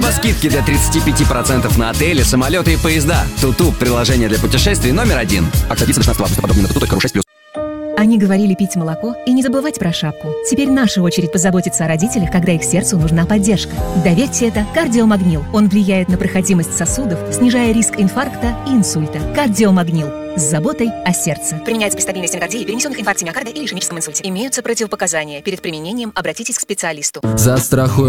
Скидки до 35% на отели, самолеты и поезда. Туту – приложение для путешествий номер 1. Акция длится до 16 августа. Подробнее на tutu.ru 6+. Они говорили пить молоко и не забывать про шапку. Теперь наша очередь позаботиться о родителях, когда их сердцу нужна поддержка. Доверьте это кардиомагнил. Он влияет на проходимость сосудов, снижая риск инфаркта и инсульта. Кардиомагнил. С заботой о сердце. Применяется при стабильной стенокардии, перенесенных инфаркте миокарда или ишемическом инсульте. Имеются противопоказания. Перед применением обратитесь к специалисту. Застрахуй